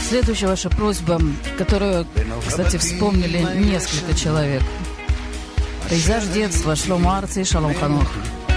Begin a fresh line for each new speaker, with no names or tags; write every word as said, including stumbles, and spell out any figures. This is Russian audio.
Следующая ваша просьба, которую, кстати, вспомнили несколько человек. Пейзаж детства, Шломо Арци и Шалом Ханох.